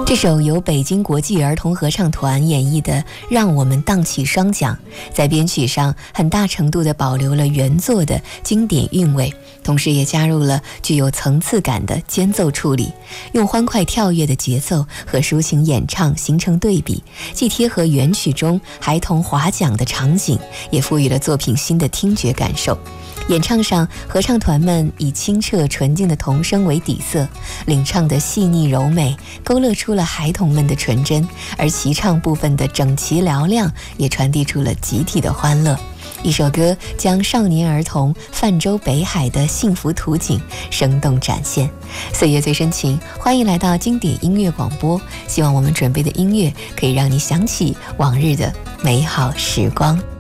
这首由北京国际儿童合唱团演绎的《让我们荡起双桨》，在编曲上很大程度地保留了原作的经典韵味，同时也加入了具有层次感的间奏处理，用欢快跳跃的节奏和抒情演唱形成对比，既贴合原曲中孩童划桨的场景，也赋予了作品新的听觉感受。演唱上，合唱团们以清澈纯净的童声为底色，领唱的细腻柔美，勾勒出了孩童们的纯真，而齐唱部分的整齐嘹亮，也传递出了集体的欢乐。一首歌将少年儿童泛舟北海的幸福图景生动展现。岁月最深情，欢迎来到经典音乐广播，希望我们准备的音乐可以让你想起往日的美好时光。